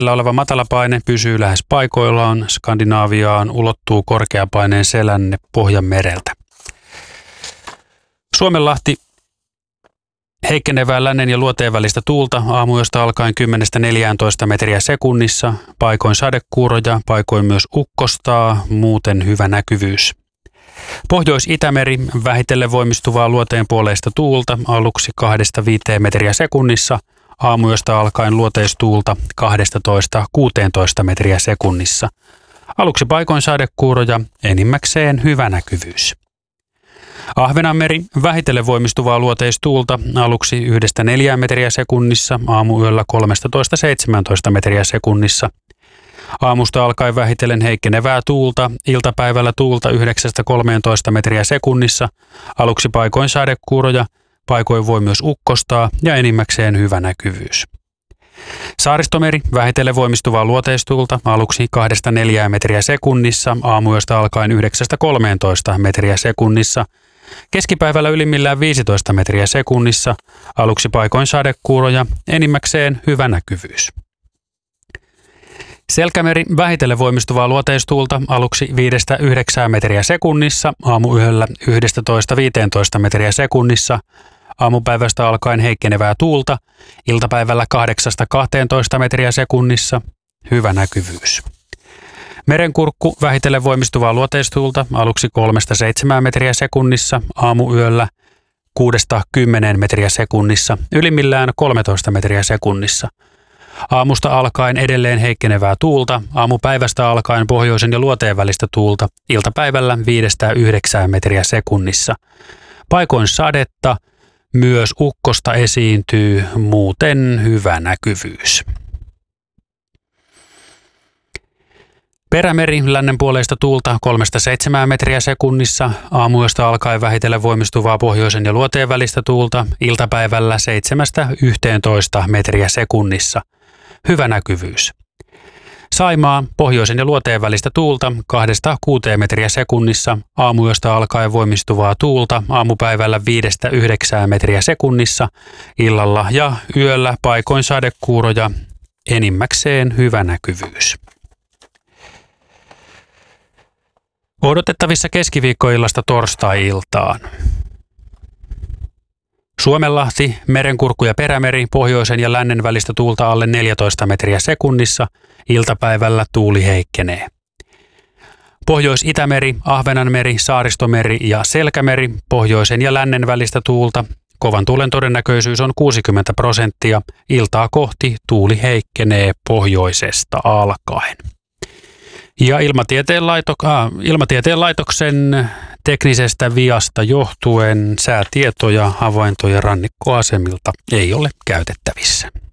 oleva matalapaine pysyy lähes paikoillaan. Skandinaaviaan ulottuu korkeapaineen selänne Pohjanmereltä. Suomenlahti, heikkenevää lännen ja luoteen välistä tuulta aamuyöstä alkaen 10–14 metriä sekunnissa. Paikoin sadekuuroja, paikoin myös ukkostaa, muuten hyvä näkyvyys. Pohjois-Itämeri, vähitellen voimistuvaa luoteen puoleista tuulta, aluksi 2–5 metriä sekunnissa. Aamuyöstä alkaen luoteistuulta 12–16 metriä sekunnissa. Aluksi paikoin sadekuuroja, enimmäkseen hyvä näkyvyys. Ahvenanmeri, vähitellen voimistuvaa luoteistuulta, aluksi 1–4 metriä sekunnissa, aamuyöllä 13–17 metriä sekunnissa. Aamusta alkaen vähitellen heikkenevää tuulta, iltapäivällä tuulta 9–13 metriä sekunnissa, aluksi paikoin sadekuuroja, paikoin voi myös ukkostaa ja enimmäkseen hyvä näkyvyys. Saaristomeri, vähitellen voimistuvaa luoteistuulta, aluksi 2–4 metriä sekunnissa, aamuyöstä alkaen 9–13 metriä sekunnissa. Keskipäivällä ylimmillään 15 metriä sekunnissa, aluksi paikoin sadekuuroja, enimmäkseen hyvä näkyvyys. Selkämeri, vähitellen voimistuvaa luoteistuulta, aluksi 5–9 metriä sekunnissa, aamuyöllä 11–15 metriä sekunnissa. Aamupäivästä alkaen heikkenevää tuulta, iltapäivällä 8–12 metriä sekunnissa, hyvä näkyvyys. Merenkurkku, vähitellen voimistuvaa luoteistuulta, aluksi 3–7 metriä sekunnissa, aamuyöllä 6–10 metriä sekunnissa, ylimmillään 13 metriä sekunnissa. Aamusta alkaen edelleen heikkenevää tuulta, aamupäivästä alkaen pohjoisen ja luoteen välistä tuulta, iltapäivällä 5–9 metriä sekunnissa. Paikoin sadetta, myös ukkosta esiintyy, muuten hyvä näkyvyys. Perämeri, lännenpuoleista tuulta 3–7 metriä sekunnissa, aamuyöstä alkaen vähitellen voimistuvaa pohjoisen ja luoteen välistä tuulta, iltapäivällä 7–11 metriä sekunnissa. Hyvä näkyvyys. Saimaa, pohjoisen ja luoteen välistä tuulta 2–6 metriä sekunnissa, aamuyöstä alkaen voimistuvaa tuulta, aamupäivällä 5–9 metriä sekunnissa, illalla ja yöllä paikoin sadekuuroja, enimmäkseen hyvä näkyvyys. Odotettavissa keskiviikkoillasta torstai-iltaan. Suomenlahti, merenkurkku ja perämeri, pohjoisen ja lännen välistä tuulta alle 14 metriä sekunnissa, iltapäivällä tuuli heikkenee. Pohjois-Itämeri, Ahvenanmeri, Saaristomeri ja Selkämeri, pohjoisen ja lännen välistä tuulta, kovan tuulen todennäköisyys on 60%, iltaa kohti tuuli heikkenee pohjoisesta alkaen. Ja Ilmatieteen laitoksen teknisestä viasta johtuen säätietoja, havaintoja rannikkoasemilta ei ole käytettävissä.